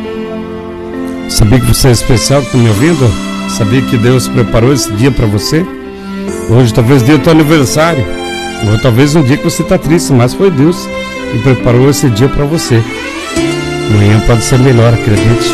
Sabia que você é especial, que está me ouvindo? Sabia que Deus preparou esse dia para você? Hoje talvez dia do teu aniversário, ou talvez um dia que você está triste, mas foi Deus que preparou esse dia para você. Amanhã pode ser melhor, acredite.